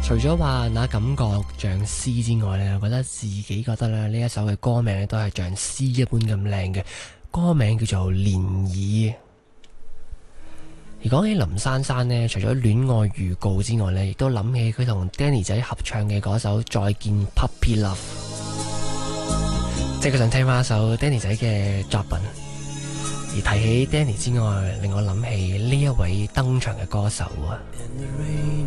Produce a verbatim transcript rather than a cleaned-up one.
除咗話那感覺像詩之外呢，我覺得自己覺得咧呢一首嘅歌名都係像詩一般咁靚嘅，歌名叫做《漣漪》。而講起林珊珊呢，除咗戀愛預告之外呢，亦都諗起佢同 Danny 仔合唱嘅嗰首《再見 Puppy Love》，即係佢想聽翻一首 Danny 仔嘅作品。而提起 Danny 之外，令我諗起呢一位登場嘅歌手啊。